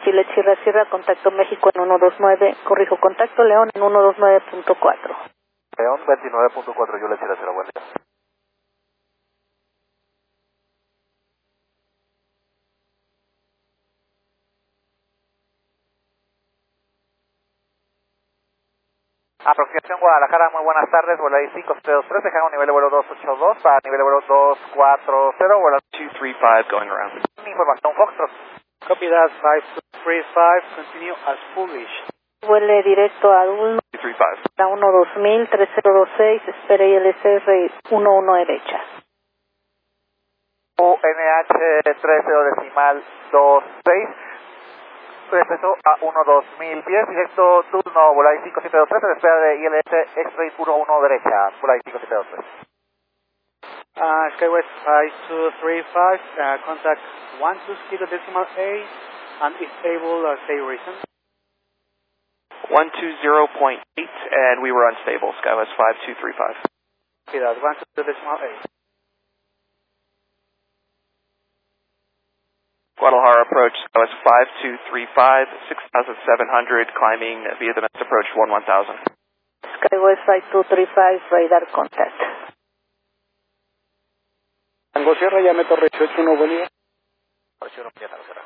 Juliet Sierra Sierra, contacto México en 129, corrijo, contacto León en 129.4. León 29.4, Juliet Sierra Sierra, buen día. Aproximación Guadalajara, muy buenas tardes, vuelo ahí 5723, dejamos nivel de vuelo 282 para nivel de vuelo 240, vuelo 235 going around. Información Foxtrot. Copy that, 5235, continue as published. Vuele directo a 235. 12000, 3026, espere ILCR 11 derecha. UNH 30.26, regreso a 12000 pies, directo turno, Volay 5723, en espera de ILS X-Ray 11 derecha, Volay 5723. Skywest 5235, contact 120.8, and if able, say reason. 120.8, and we were unstable, Skywest 5235. Copy that, 120.8. Guadalajara approach, Skywest 5235, 6,700, climbing via the next approach 1000. Skywest 5235, radar contact. Tango Sierra, llame Torre 81, buen día. Torre 81, Tango Sierra.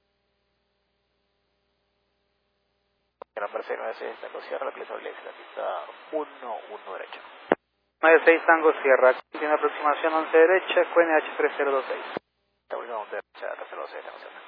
Number 696, Tango Sierra, localizado la pista 11 derecha. 96 Tango Sierra, tiene aproximación 11 derecha, QNH 3026. Estamos en 11 derecha, 3026, Tango Sierra.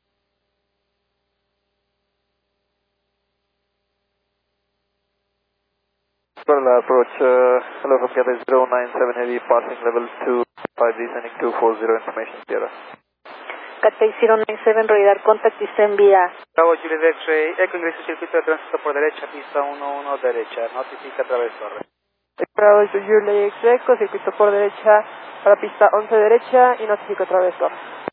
Parallel approach, hello from Cathay 097 heavy, passing level 2, 5 descending 240, information Sierra. Cathay 097, radar contact, descend vía. Bravo Juliet X-Ray, Eco ingreso circuito de tránsito por derecha, pista 11 derecha, notifica a través torre. Bravo Juliet X-Ray, circuito por derecha para pista 11 derecha y notifico a través torre.